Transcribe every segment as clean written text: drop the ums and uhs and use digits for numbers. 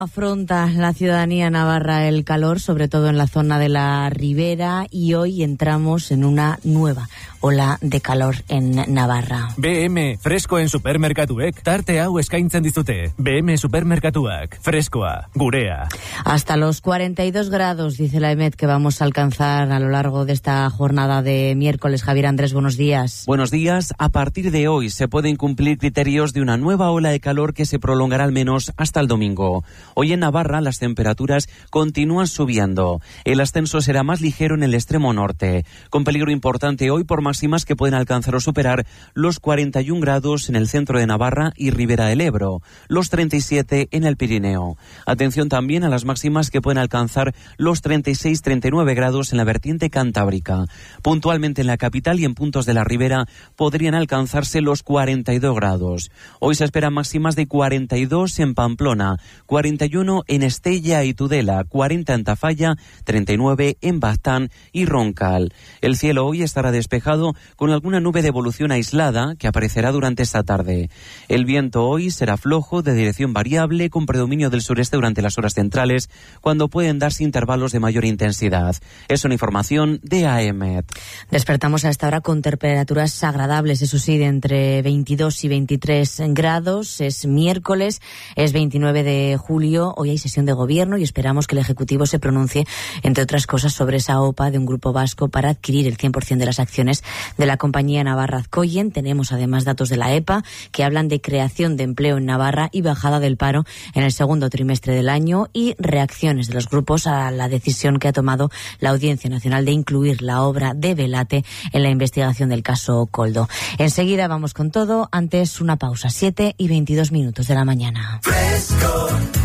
Afronta la ciudadanía navarra el calor, sobre todo en la zona de la Ribera, y hoy entramos en una nueva ola de calor en Navarra. BM, fresko en supermerkatuek, tarte hau eskaintzen dizute. BM supermerkatuak, freskoa, gurea. Hasta los 42 grados, dice la EMET, que vamos a alcanzar a lo largo de esta jornada de miércoles. Javier Andrés, buenos días. Buenos días. A partir de hoy se pueden cumplir criterios de una nueva ola de calor que se prolongará al menos hasta el domingo. Hoy en Navarra las temperaturas continúan subiendo. El ascenso será más ligero en el extremo norte, con peligro importante hoy por máximas que pueden alcanzar o superar los 41 grados en el centro de Navarra y Ribera del Ebro, los 37 en el Pirineo. Atención también a las máximas que pueden alcanzar los 36-39 grados en la vertiente cantábrica. Puntualmente en la capital y en puntos de la Ribera podrían alcanzarse los 42 grados. Hoy se esperan máximas de 42 en Pamplona, 41 en Estella y Tudela, 40 en Tafalla, 39 en Baztán y Roncal. El cielo hoy estará despejado con alguna nube de evolución aislada que aparecerá durante esta tarde. El viento hoy será flojo, de dirección variable, con predominio del sureste durante las horas centrales, cuando pueden darse intervalos de mayor intensidad. Es una información de AEMET. Despertamos a esta hora con temperaturas agradables, eso sí, de entre 22 y 23 grados. Es miércoles, es 29 de julio. Hoy hay sesión de gobierno y esperamos que el Ejecutivo se pronuncie, entre otras cosas, sobre esa OPA de un grupo vasco para adquirir el 100% de las acciones de la compañía navarra Azcoyen. Tenemos además datos de la EPA que hablan de creación de empleo en Navarra y bajada del paro en el segundo trimestre del año, y reacciones de los grupos a la decisión que ha tomado la Audiencia Nacional de incluir la obra de Velate en la investigación del caso Coldo. Enseguida vamos con todo, antes una pausa, 7:22 de la mañana. Fresco.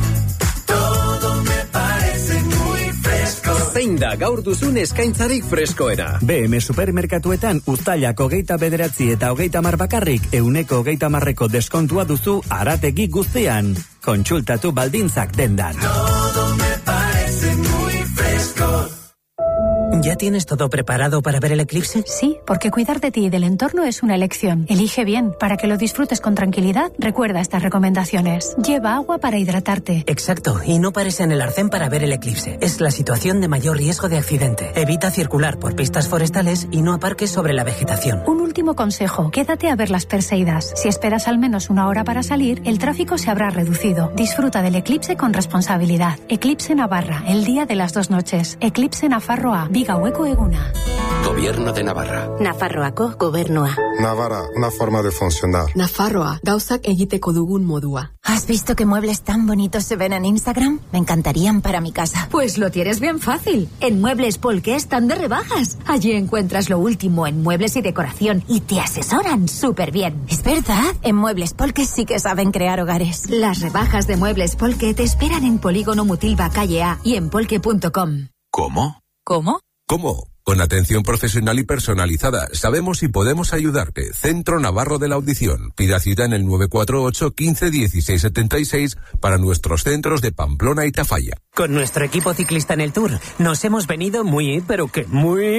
Zein da gaur duzun eskaintzarik freskoena? BM supermerkatuetan uztailak 29 eta 30 bakarrik 20% deskontua duzu arategi guztian. Kontsultatu baldintzak dendan. Todo me parece muy fresco. ¿Ya tienes todo preparado para ver el eclipse? Sí, porque cuidar de ti y del entorno es una elección. Elige bien. Para que lo disfrutes con tranquilidad, recuerda estas recomendaciones. Lleva agua para hidratarte. Exacto, y no pares en el arcén para ver el eclipse. Es la situación de mayor riesgo de accidente. Evita circular por pistas forestales y no aparques sobre la vegetación. Un último consejo, quédate a ver las Perseidas. Si esperas al menos una hora para salir, el tráfico se habrá reducido. Disfruta del eclipse con responsabilidad. Eclipse Navarra, el día de las 2 noches. Eclipse Nafarroa, Bigaueko eguna. Gobierno de Navarra. Nafarroako gobernua. Navarra, una forma de funcionar. Nafarroa, gauzak egiteko dugun modua. ¿Has visto qué muebles tan bonitos se ven en Instagram? Me encantarían para mi casa. Pues lo tienes bien fácil. En Muebles Polke están de rebajas. Allí encuentras lo último en muebles y decoración y te asesoran súper bien. Es verdad, en Muebles Polke sí que saben crear hogares. Las rebajas de Muebles Polke te esperan en Polígono Mutilva, calle A, y en polke.com. ¿Cómo? ¿Cómo? ¿Cómo? Con atención profesional y personalizada. Sabemos y podemos ayudarte. Centro Navarro de la Audición. Pida cita en el 948 15 16 76 para nuestros centros de Pamplona y Tafalla. Con nuestro equipo ciclista en el Tour nos hemos venido muy, pero que muy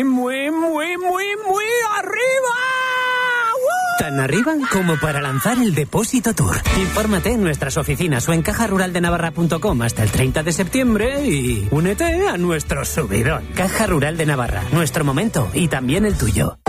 arriba. Tan arriba como para lanzar el Depósito Tour. Infórmate en nuestras oficinas o en cajaruraldenavarra.com hasta el 30 de septiembre y únete a nuestro subidón. Caja Rural de Navarra, nuestro momento y también el tuyo.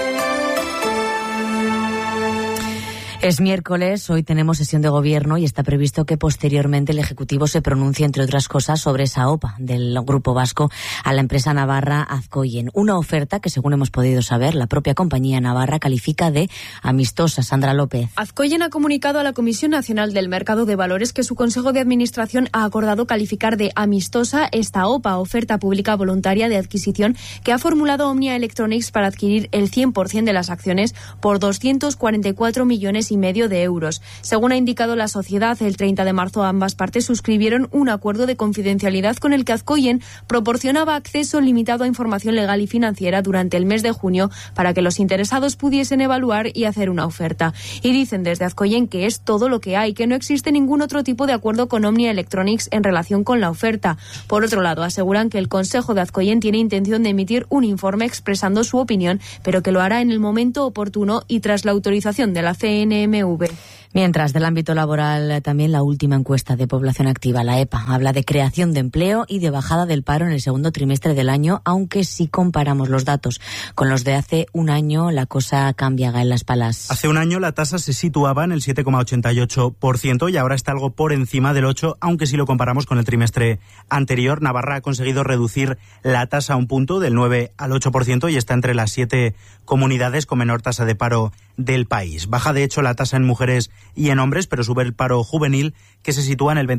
Es miércoles, hoy tenemos sesión de gobierno y está previsto que posteriormente el Ejecutivo se pronuncie, entre otras cosas, sobre esa OPA del grupo vasco a la empresa navarra Azcoyen. Una oferta que, según hemos podido saber, la propia compañía navarra califica de amistosa. Sandra López. Azcoyen ha comunicado a la Comisión Nacional del Mercado de Valores que su Consejo de Administración ha acordado calificar de amistosa esta OPA, oferta pública voluntaria de adquisición, que ha formulado Omnia Electronics para adquirir el 100% de las acciones por 244,5 millones de euros. Según ha indicado la sociedad, el 30 de marzo ambas partes suscribieron un acuerdo de confidencialidad con el que Azcoyen proporcionaba acceso limitado a información legal y financiera durante el mes de junio para que los interesados pudiesen evaluar y hacer una oferta. Y dicen desde Azcoyen que es todo lo que hay, que no existe ningún otro tipo de acuerdo con Omnia Electronics en relación con la oferta. Por otro lado, aseguran que el Consejo de Azcoyen tiene intención de emitir un informe expresando su opinión, pero que lo hará en el momento oportuno y tras la autorización de la CNMV. Mientras, del ámbito laboral, también la última encuesta de población activa, la EPA, habla de creación de empleo y de bajada del paro en el segundo trimestre del año, aunque si comparamos los datos con los de hace un año, la cosa cambia, Gael Las Palas. Hace un año la tasa se situaba en el 7,88% y ahora está algo por encima del 8%, aunque si lo comparamos con el trimestre anterior. Navarra ha conseguido reducir la tasa a un punto, del 9 al 8%, y está entre las 7 comunidades con menor tasa de paro del país. Baja, de hecho, la tasa en mujeres y en hombres, pero sube el paro juvenil, que se sitúa en el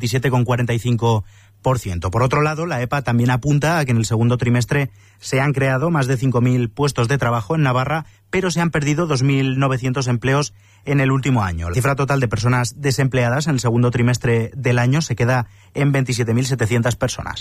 27,45%. Por otro lado, la EPA también apunta a que en el segundo trimestre se han creado más de 5.000 puestos de trabajo en Navarra, pero se han perdido 2.900 empleos en el último año. La cifra total de personas desempleadas en el segundo trimestre del año se queda en 27.700 personas.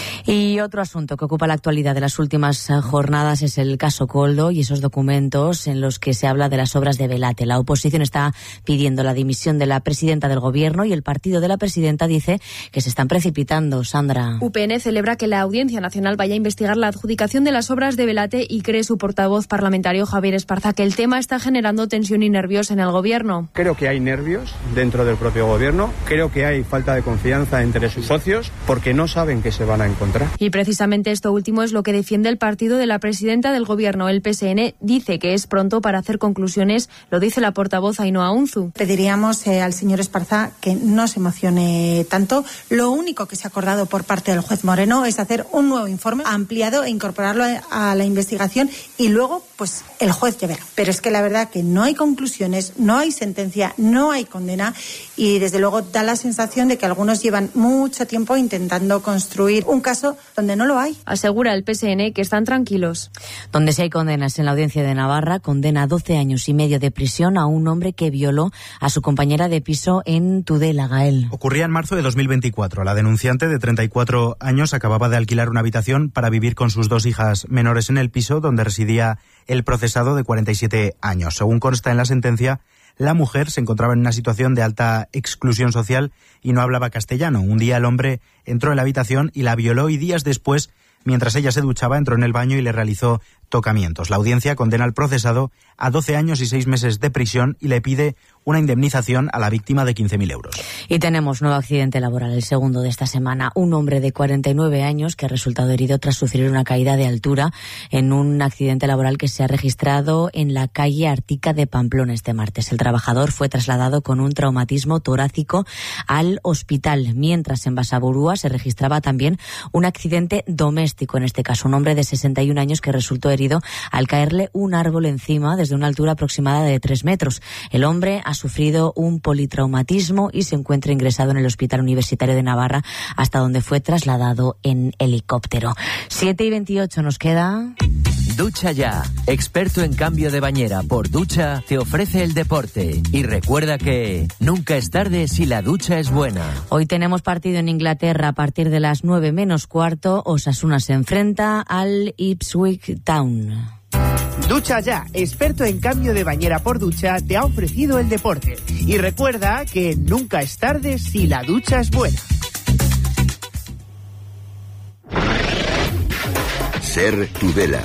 Y otro asunto que ocupa la actualidad de las últimas jornadas es el caso Koldo y esos documentos en los que se habla de las obras de Belate. La oposición está pidiendo la dimisión de la presidenta del Gobierno y el partido de la presidenta dice que se están precipitando. Sandra. UPN celebra que la Audiencia Nacional vaya a investigar la adjudicación de las obras de Belate y cree su portavoz parlamentario Javier Esparza que el tema está generando tensión y nervios en el Gobierno. Creo que hay nervios dentro del propio Gobierno, creo que hay falta de confianza entre sus socios porque no saben qué se van a encontrar. Y precisamente esto último es lo que defiende el partido de la presidenta del Gobierno, el PSN. Dice que es pronto para hacer conclusiones, lo dice la portavoz Ainhoa Unzu. Pediríamos al señor Esparza que no se emocione tanto. Lo único que se ha acordado por parte del juez Moreno es hacer un nuevo informe ampliado e incorporarlo a la investigación y luego pues el juez ya verá. Pero es que la verdad que no hay conclusiones, no hay sentencia, no hay condena y desde luego da la sensación de que algunos llevan mucho tiempo intentando construir un caso donde no lo hay. Asegura el PSN que están tranquilos. Donde sí hay condenas en la Audiencia de Navarra, condena a 12 años y medio de prisión a un hombre que violó a su compañera de piso en Tudela, Gael. Ocurría en marzo de 2024. La denunciante, de 34 años, acababa de alquilar una habitación para vivir con sus 2 hijas menores en el piso donde residía el procesado, de 47 años. Según consta en la sentencia, la mujer se encontraba en una situación de alta exclusión social y no hablaba castellano. Un día el hombre entró en la habitación y la violó y días después, mientras ella se duchaba, entró en el baño y le realizó tocamientos. La audiencia condena al procesado a 12 años y 6 meses de prisión y le pide una indemnización a la víctima de 15.000 euros. Y tenemos nuevo accidente laboral, el segundo de esta semana. Un hombre de 49 años que ha resultado herido tras sufrir una caída de altura en un accidente laboral que se ha registrado en la calle Artica de Pamplona este martes. El trabajador fue trasladado con un traumatismo torácico al hospital, mientras en Basaburúa se registraba también un accidente doméstico, en este caso un hombre de 61 años que resultó herido al caerle un árbol encima desde una altura aproximada de 3 metros. El hombre ha sufrido un politraumatismo y se encuentra ingresado en el Hospital Universitario de Navarra, hasta donde fue trasladado en helicóptero. 7:28 nos queda. Ducha Ya, experto en cambio de bañera por ducha, te ofrece el deporte. Y recuerda que nunca es tarde si la ducha es buena. Hoy tenemos partido en Inglaterra a partir de las 9 menos cuarto. Osasuna se enfrenta al Ipswich Town. Ducha Ya, experto en cambio de bañera por ducha, te ha ofrecido el deporte. Y recuerda que nunca es tarde si la ducha es buena. Ser Tudela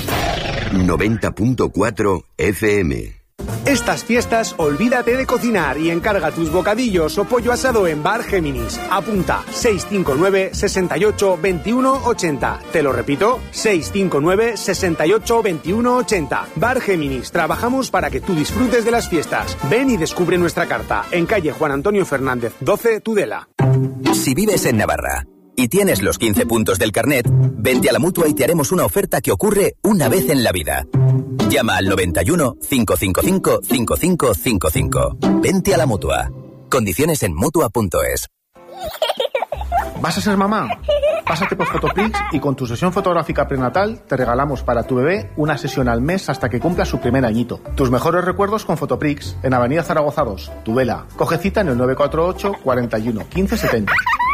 90.4 FM. Estas fiestas olvídate de cocinar y encarga tus bocadillos o pollo asado en Bar Géminis. Apunta 659 68 21 80. Te lo repito, 659 68 21 80. Bar Géminis, trabajamos para que tú disfrutes de las fiestas. Ven y descubre nuestra carta en calle Juan Antonio Fernández 12, Tudela. Si vives en Navarra y tienes los 15 puntos del carnet, vente a la Mutua y te haremos una oferta que ocurre una vez en la vida. Llama al 91 555 5555. Vente a la Mutua. Condiciones en Mutua.es. ¿Vas a ser mamá? Pásate por Fotoprix y con tu sesión fotográfica prenatal te regalamos para tu bebé una sesión al mes hasta que cumpla su primer añito. Tus mejores recuerdos con Fotoprix en Avenida Zaragoza 2, Tudela. Coge cita en el 948 41 15 70.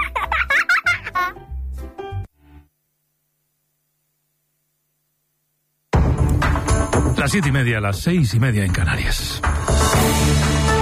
Las 7:30, las 6:30 en Canarias.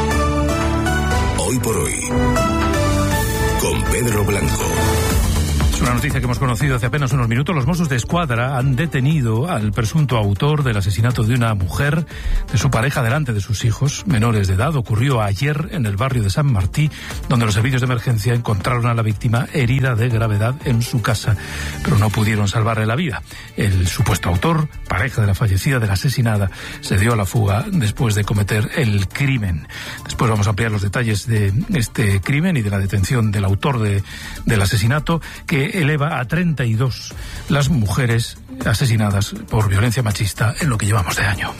Hoy por hoy, con Pedro Blanco. Es una noticia que hemos conocido hace apenas unos minutos. Los Mossos de Escuadra han detenido al presunto autor del asesinato de una mujer, de su pareja, delante de sus hijos menores de edad. Ocurrió ayer en el barrio de San Martí, donde los servicios de emergencia encontraron a la víctima herida de gravedad en su casa, pero no pudieron salvarle la vida. El supuesto autor, pareja de la fallecida, de la asesinada, se dio a la fuga después de cometer el crimen. Después vamos a ampliar los detalles de este crimen y de la detención del autor del asesinato, que eleva a 32 las mujeres asesinadas por violencia machista en lo que llevamos de año.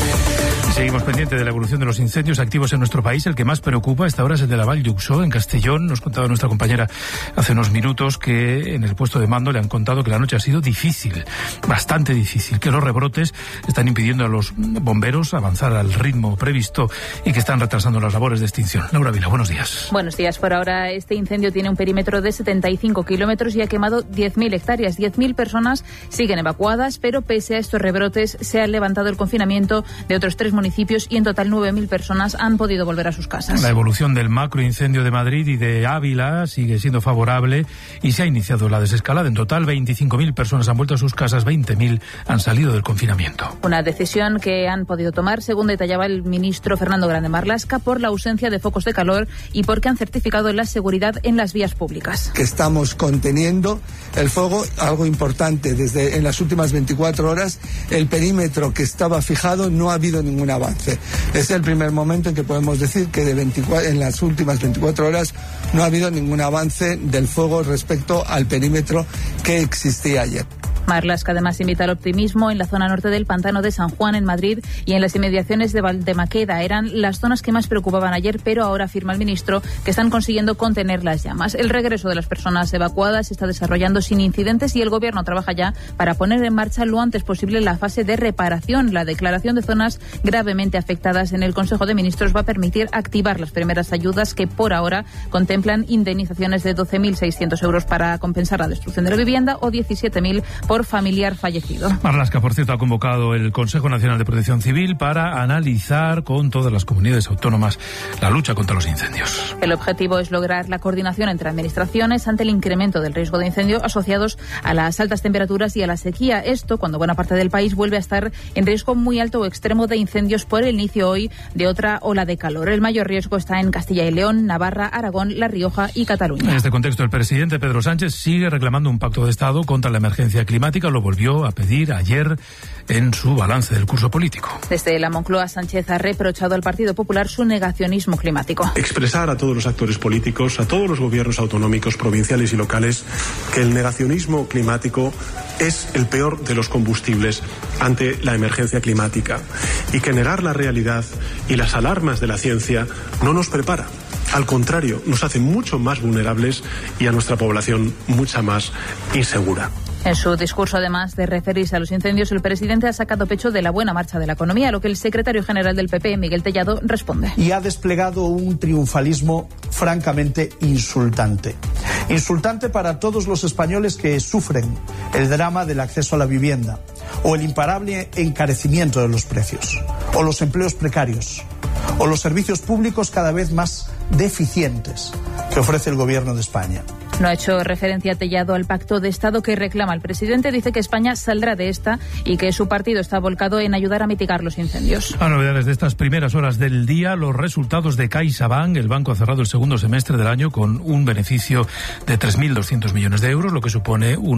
Seguimos pendientes de la evolución de los incendios activos en nuestro país. El que más preocupa a esta hora es el de la Vall d'Uixó, en Castellón. Nos contaba nuestra compañera hace unos minutos que en el puesto de mando le han contado que la noche ha sido difícil, bastante difícil, que los rebrotes están impidiendo a los bomberos avanzar al ritmo previsto y que están retrasando las labores de extinción. Laura Vila, buenos días. Buenos días. Por ahora este incendio tiene un perímetro de 75 kilómetros y ha quemado 10.000 hectáreas. 10.000 personas siguen evacuadas, pero pese a estos rebrotes se ha levantado el confinamiento de otros 3 municipios y en total 9.000 personas han podido volver a sus casas. La evolución del macroincendio de Madrid y de Ávila sigue siendo favorable y se ha iniciado la desescalada. En total 25.000 personas han vuelto a sus casas, 20.000 han salido del confinamiento. Una decisión que han podido tomar, según detallaba el ministro Fernando Grande Marlaska, por la ausencia de focos de calor y porque han certificado la seguridad en las vías públicas. Que estamos conteniendo el fuego, algo importante, desde en las últimas 24 horas el perímetro que estaba fijado no ha habido ningún avance. Es el primer momento en que podemos decir que en las últimas 24 horas no ha habido ningún avance del fuego respecto al perímetro que existía ayer. Marlaska además invita al optimismo en la zona norte del Pantano de San Juan, en Madrid, y en las inmediaciones de Valdemaqueda. Eran las zonas que más preocupaban ayer, pero ahora afirma el ministro que están consiguiendo contener las llamas. El regreso de las personas evacuadas se está desarrollando sin incidentes y el gobierno trabaja ya para poner en marcha lo antes posible la fase de reparación. La declaración de zonas gravemente afectadas en el Consejo de Ministros va a permitir activar las primeras ayudas que por ahora contemplan indemnizaciones de 12.600 euros para compensar la destrucción de la vivienda o 17.000 por familiar fallecido. Marlaska, por cierto, ha convocado el Consejo Nacional de Protección Civil para analizar con todas las comunidades autónomas la lucha contra los incendios. El objetivo es lograr la coordinación entre administraciones ante el incremento del riesgo de incendio asociados a las altas temperaturas y a la sequía. Esto cuando buena parte del país vuelve a estar en riesgo muy alto o extremo de incendios por el inicio hoy de otra ola de calor. El mayor riesgo está en Castilla y León, Navarra, Aragón, La Rioja y Cataluña. En este contexto, el presidente Pedro Sánchez sigue reclamando un pacto de Estado contra la emergencia climática. Lo volvió a pedir ayer en su balance del curso político. Desde la Moncloa, Sánchez ha reprochado al Partido Popular su negacionismo climático. Expresar a todos los actores políticos, a todos los gobiernos autonómicos, provinciales y locales, que el negacionismo climático es el peor de los combustibles ante la emergencia climática y que negar la realidad y las alarmas de la ciencia no nos prepara. Al contrario, nos hace mucho más vulnerables y a nuestra población mucha más insegura. En su discurso, además de referirse a los incendios, el presidente ha sacado pecho de la buena marcha de la economía, a lo que el secretario general del PP, Miguel Tellado, responde. Y ha desplegado un triunfalismo francamente insultante. Insultante para todos los españoles que sufren el drama del acceso a la vivienda, o el imparable encarecimiento de los precios, o los empleos precarios, o los servicios públicos cada vez más deficientes que ofrece el Gobierno de España. No ha hecho referencia Tellado al pacto de Estado que reclama el presidente. Dice que España saldrá de esta y que su partido está volcado en ayudar a mitigar los incendios. A novedades de estas primeras horas del día, los resultados de CaixaBank. El banco ha cerrado el segundo semestre del año con un beneficio de 3.200 millones de euros, lo que supone un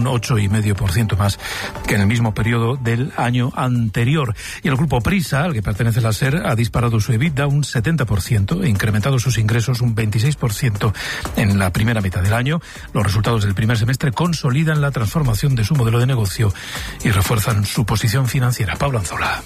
8,5% más que en el mismo periodo del año anterior. Y el grupo Prisa, al que pertenece la SER, ha disparado su EBITDA un 70% e incrementado sus ingresos un 26% en la primera mitad del año. Los resultados del primer semestre consolidan la transformación de su modelo de negocio y refuerzan su posición financiera. Pablo Anzola.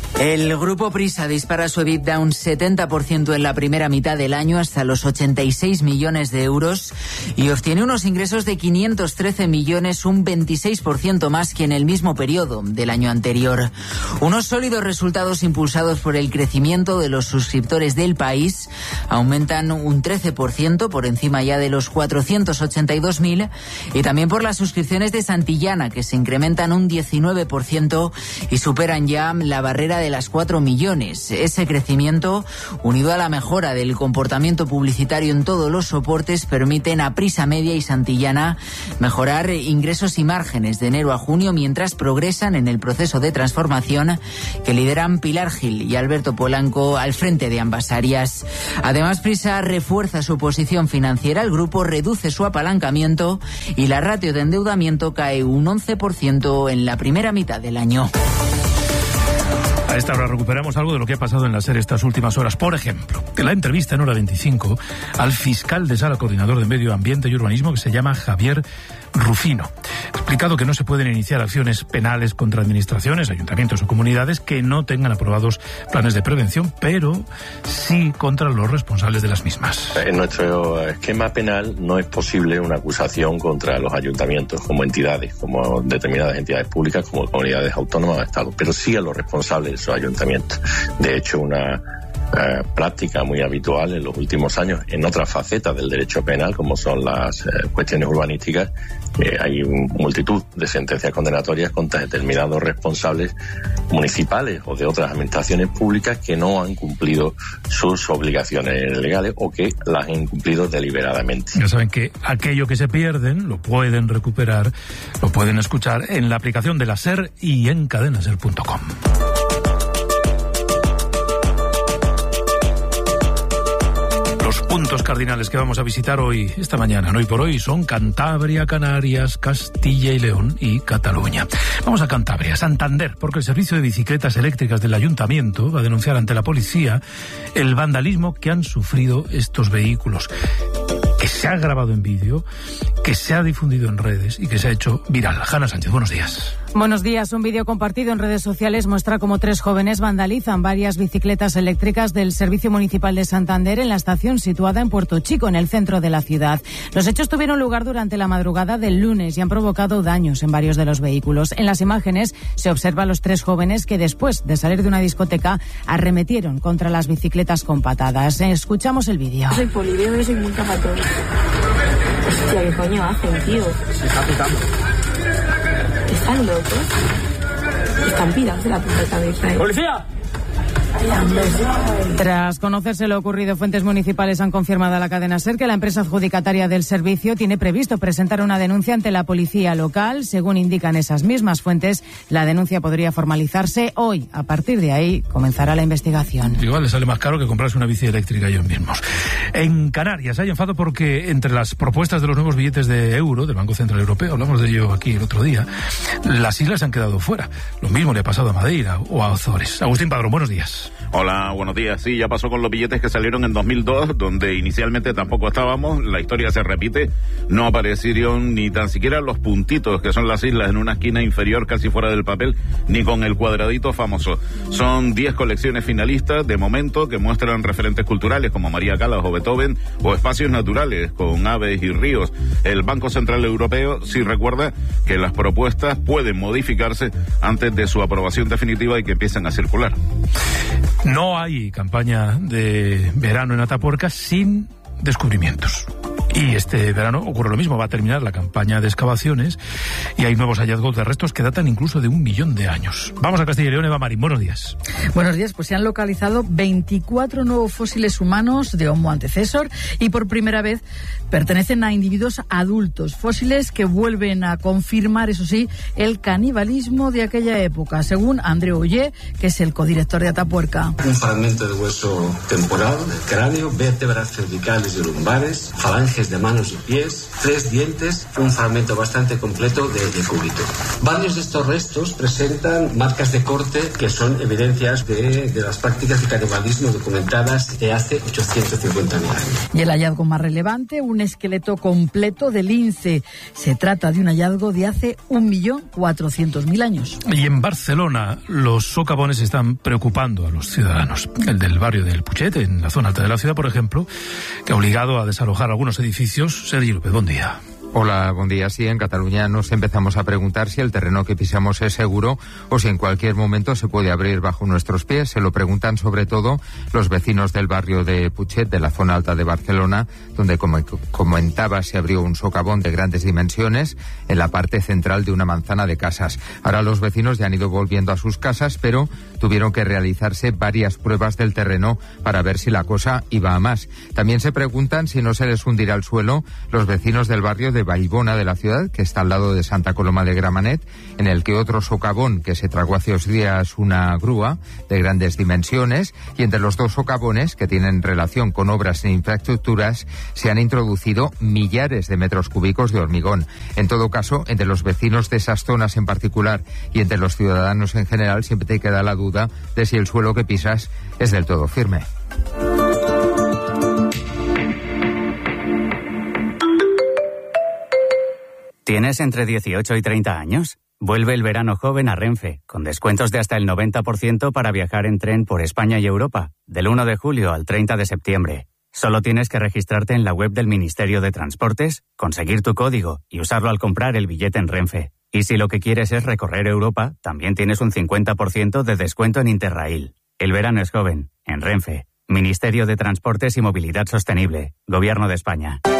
El grupo Prisa dispara su EBITDA un 70% en la primera mitad del año hasta los 86 millones de euros y obtiene unos ingresos de 513 millones, un 26% más que en el mismo periodo del año anterior. Unos sólidos resultados impulsados por el crecimiento de los suscriptores del país aumentan un 13% por encima ya de los 482.000 y también por las suscripciones de Santillana que se incrementan un 19% y superan ya la barrera de las 4 millones. Ese crecimiento, unido a la mejora del comportamiento publicitario en todos los soportes, permiten a Prisa Media y Santillana mejorar ingresos y márgenes de enero a junio, mientras progresan en el proceso de transformación que lideran Pilar Gil y Alberto Polanco al frente de ambas áreas. Además, Prisa refuerza su posición financiera, el grupo reduce su apalancamiento y la ratio de endeudamiento cae un 11% en la primera mitad del año. A esta hora recuperamos algo de lo que ha pasado en la SER estas últimas horas. Por ejemplo, la entrevista en Hora 25 al fiscal de sala coordinador de Medio Ambiente y Urbanismo, que se llama Javier Rufino. Ha explicado que no se pueden iniciar acciones penales contra administraciones, ayuntamientos o comunidades que no tengan aprobados planes de prevención, pero sí contra los responsables de las mismas. En nuestro esquema penal no es posible una acusación contra los ayuntamientos como entidades, como determinadas entidades públicas, como comunidades autónomas o Estado, pero sí a los responsables de esos ayuntamientos. De hecho, una práctica muy habitual en los últimos años en otras facetas del derecho penal, como son las cuestiones urbanísticas, hay multitud de sentencias condenatorias contra determinados responsables municipales o de otras administraciones públicas que no han cumplido sus obligaciones legales o que las han incumplido deliberadamente. Ya saben que aquello que se pierden lo pueden recuperar, lo pueden escuchar en la aplicación de la SER y en cadenaser.com. Los puntos cardinales que vamos a visitar hoy, esta mañana, hoy por hoy, son Cantabria, Canarias, Castilla y León y Cataluña. Vamos a Cantabria, Santander, porque el servicio de bicicletas eléctricas del ayuntamiento va a denunciar ante la policía el vandalismo que han sufrido estos vehículos, que se ha grabado en vídeo, que se ha difundido en redes y que se ha hecho viral. Hanna Sánchez, buenos días. Buenos días. Un vídeo compartido en redes sociales muestra cómo 3 jóvenes vandalizan varias bicicletas eléctricas del Servicio Municipal de Santander en la estación situada en Puerto Chico, en el centro de la ciudad. Los hechos tuvieron lugar durante la madrugada del lunes y han provocado daños en varios de los vehículos. En las imágenes se observa a los 3 jóvenes que, después de salir de una discoteca, arremetieron contra las bicicletas con patadas. Escuchamos el vídeo. Soy poliveo y soy muy capatón. Hostia, ¿qué coño hacen, tío? Se está pitando. ¿Están locos? Están pirados de la puta cabeza, ¿eh? ¡Policía! Tras conocerse lo ocurrido, fuentes municipales han confirmado a la cadena SER que la empresa adjudicataria del servicio tiene previsto presentar una denuncia ante la policía local. Según indican esas mismas fuentes, la denuncia podría formalizarse hoy. A partir de ahí comenzará la investigación. Igual le sale más caro que comprarse una bici eléctrica ellos mismos. En Canarias hay enfado porque entre las propuestas de los nuevos billetes de euro del Banco Central Europeo, hablamos de ello aquí el otro día, las islas han quedado fuera. Lo mismo le ha pasado a Madeira o a Azores. Agustín Padrón, buenos días. Hola, buenos días. Sí, ya pasó con los billetes que salieron en 2002, donde inicialmente tampoco estábamos. La historia se repite. No aparecieron ni tan siquiera los puntitos, que son las islas, en una esquina inferior casi fuera del papel, ni con el cuadradito famoso. Son 10 colecciones finalistas de momento que muestran referentes culturales como María Callas o Beethoven, o espacios naturales con aves y ríos. El Banco Central Europeo sí recuerda que las propuestas pueden modificarse antes de su aprobación definitiva y que empiecen a circular. No hay campaña de verano en Atapuerca sin descubrimientos. Y este verano ocurre lo mismo, va a terminar la campaña de excavaciones y hay nuevos hallazgos de restos que datan incluso de 1 millón de años. Vamos a Castilla y León, Eva Marín, buenos días. Buenos días, pues se han localizado 24 nuevos fósiles humanos de Homo antecesor y por primera vez pertenecen a individuos adultos, fósiles que vuelven a confirmar, eso sí, el canibalismo de aquella época, según Andreu Ollé, que es el codirector de Atapuerca. Un fragmento de hueso temporal del cráneo, vértebras cervicales y lumbares, falanges de manos y pies, 3 dientes, un fragmento bastante completo de cúbito. Varios de estos restos presentan marcas de corte que son evidencias de las prácticas de canibalismo documentadas de hace 850.000 años. Y el hallazgo más relevante, un esqueleto completo de lince. Se trata de un hallazgo de hace 1.400.000 años. Y en Barcelona los socavones están preocupando a los ciudadanos. El del barrio del Puchet, en la zona alta de la ciudad, por ejemplo, que ha obligado a desalojar algunos edificios. Sergi López, buen día. Hola, buen día. Sí, en Cataluña nos empezamos a preguntar si el terreno que pisamos es seguro o si en cualquier momento se puede abrir bajo nuestros pies. Se lo preguntan sobre todo los vecinos del barrio de Putxet, de la zona alta de Barcelona, donde, como comentaba, se abrió un socavón de grandes dimensiones en la parte central de una manzana de casas. Ahora los vecinos ya han ido volviendo a sus casas, pero tuvieron que realizarse varias pruebas del terreno para ver si la cosa iba a más. También se preguntan si no se les hundirá el suelo los vecinos del barrio de Vallbona de la ciudad, que está al lado de Santa Coloma de Gramenet, en el que otro socavón que se tragó hace 2 días una grúa de grandes dimensiones, y entre los dos socavones, que tienen relación con obras e infraestructuras, se han introducido millares de metros cúbicos de hormigón. En todo caso, entre los vecinos de esas zonas en particular y entre los ciudadanos en general, siempre te queda la duda de si el suelo que pisas es del todo firme. ¿Tienes entre 18 y 30 años? Vuelve el verano joven a Renfe, con descuentos de hasta el 90% para viajar en tren por España y Europa, del 1 de julio al 30 de septiembre. Solo tienes que registrarte en la web del Ministerio de Transportes, conseguir tu código y usarlo al comprar el billete en Renfe. Y si lo que quieres es recorrer Europa, también tienes un 50% de descuento en Interrail. El verano es joven, en Renfe. Ministerio de Transportes y Movilidad Sostenible, Gobierno de España.